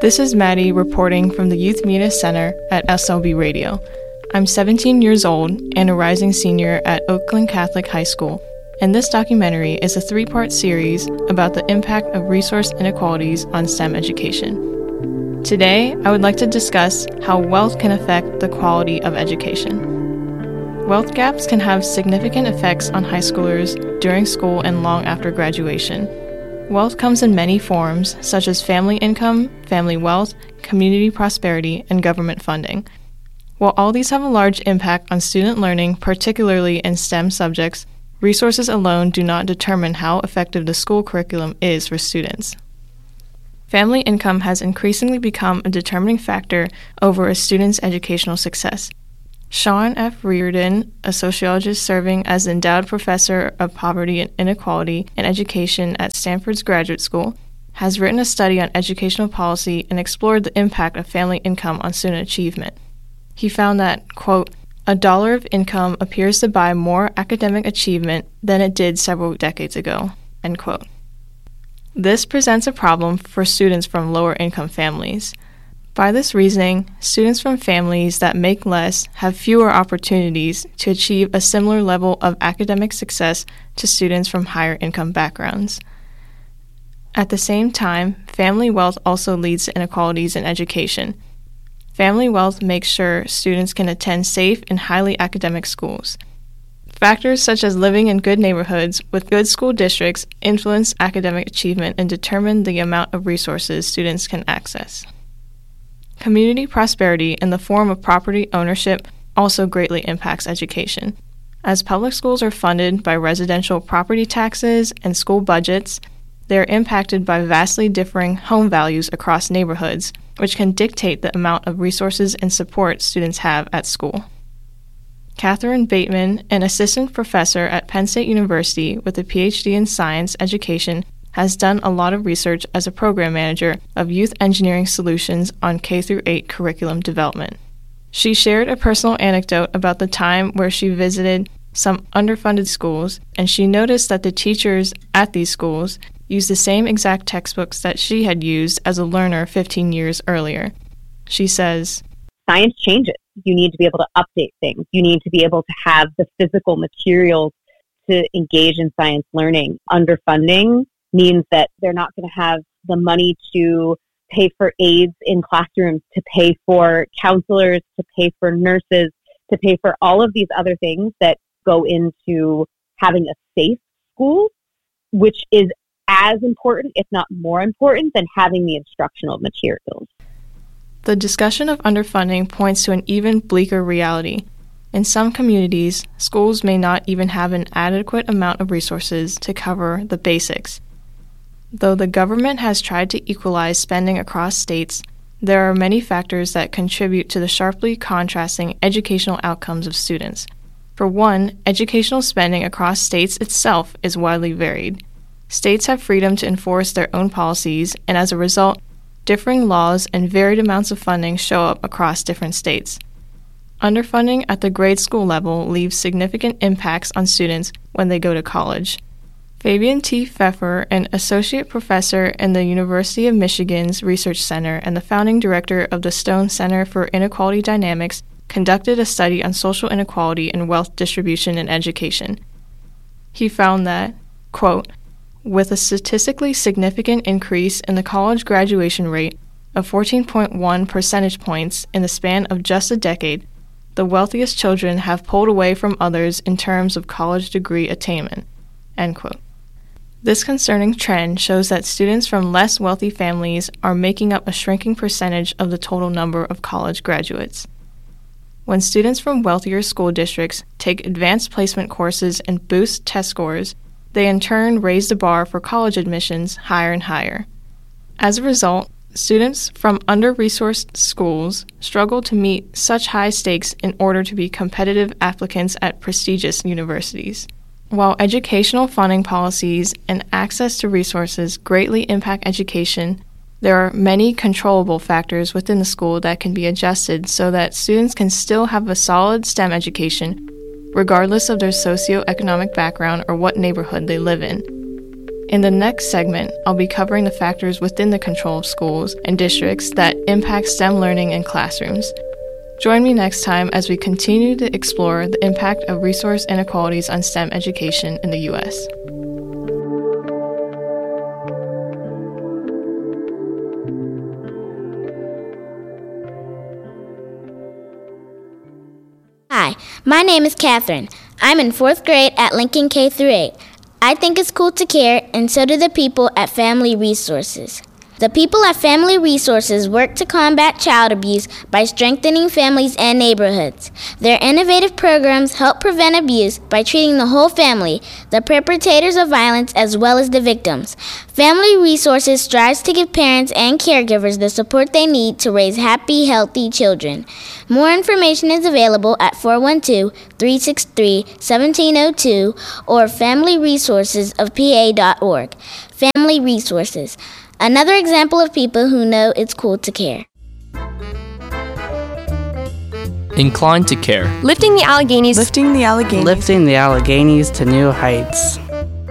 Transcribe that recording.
This is Maddie reporting from the Youth Media Center at SLB Radio. I'm 17 years old and a rising senior at Oakland Catholic High School, and this documentary is a 3-part series about the impact of resource inequalities on STEM education. Today, I would like to discuss how wealth can affect the quality of education. Wealth gaps can have significant effects on high schoolers during school and long after graduation. Wealth comes in many forms, such as family income, family wealth, community prosperity, and government funding. While all these have a large impact on student learning, particularly in STEM subjects, resources alone do not determine how effective the school curriculum is for students. Family income has increasingly become a determining factor over a student's educational success. Sean F. Reardon, a sociologist serving as endowed professor of poverty and inequality in education at Stanford's Graduate School, has written a study on educational policy and explored the impact of family income on student achievement. He found that, quote, "A dollar of income appears to buy more academic achievement than it did several decades ago," end quote. This presents a problem for students from lower income families. By this reasoning, students from families that make less have fewer opportunities to achieve a similar level of academic success to students from higher income backgrounds. At the same time, family wealth also leads to inequalities in education. Family wealth makes sure students can attend safe and highly academic schools. Factors such as living in good neighborhoods with good school districts influence academic achievement and determine the amount of resources students can access. Community prosperity in the form of property ownership also greatly impacts education. As public schools are funded by residential property taxes and school budgets, they are impacted by vastly differing home values across neighborhoods, which can dictate the amount of resources and support students have at school. Catherine Bateman, an assistant professor at Penn State University with a PhD in science education, has done a lot of research as a program manager of youth engineering solutions on K-8 curriculum development. She shared a personal anecdote about the time where she visited some underfunded schools, and she noticed that the teachers at these schools used the same exact textbooks that she had used as a learner 15 years earlier. She says, "Science changes. You need to be able to update things. You need to be able to have the physical materials to engage in science learning. Underfunding means that they're not going to have the money to pay for aides in classrooms, to pay for counselors, to pay for nurses, to pay for all of these other things that go into having a safe school, which is as important, if not more important, than having the instructional materials." The discussion of underfunding points to an even bleaker reality. In some communities, schools may not even have an adequate amount of resources to cover the basics. Though the government has tried to equalize spending across states, there are many factors that contribute to the sharply contrasting educational outcomes of students. For one, educational spending across states itself is widely varied. States have freedom to enforce their own policies, and as a result, differing laws and varied amounts of funding show up across different states. Underfunding at the grade school level leaves significant impacts on students when they go to college. Fabian T. Pfeffer, an associate professor in the University of Michigan's Research Center and the founding director of the Stone Center for Inequality Dynamics, conducted a study on social inequality and wealth distribution in education. He found that, quote, "With a statistically significant increase in the college graduation rate of 14.1 percentage points in the span of just a decade, the wealthiest children have pulled away from others in terms of college degree attainment," end quote. This concerning trend shows that students from less wealthy families are making up a shrinking percentage of the total number of college graduates. When students from wealthier school districts take advanced placement courses and boost test scores, they in turn raise the bar for college admissions higher and higher. As a result, students from under-resourced schools struggle to meet such high stakes in order to be competitive applicants at prestigious universities. While educational funding policies and access to resources greatly impact education, there are many controllable factors within the school that can be adjusted so that students can still have a solid STEM education, regardless of their socioeconomic background or what neighborhood they live in. In the next segment, I'll be covering the factors within the control of schools and districts that impact STEM learning in classrooms. Join me next time as we continue to explore the impact of resource inequalities on STEM education in the U.S. Hi, my name is Catherine. I'm in 4th grade at Lincoln K-8. I think it's cool to care, and so do the people at Family Resources. The people at Family Resources work to combat child abuse by strengthening families and neighborhoods. Their innovative programs help prevent abuse by treating the whole family, the perpetrators of violence as well as the victims. Family Resources strives to give parents and caregivers the support they need to raise happy, healthy children. More information is available at 412-363-1702 or familyresourcesofpa.org. Family Resources. Another example of people who know it's cool to care. Inclined to care. Lifting the Alleghenies. Lifting the Alleghenies. Lifting the Alleghenies to new heights.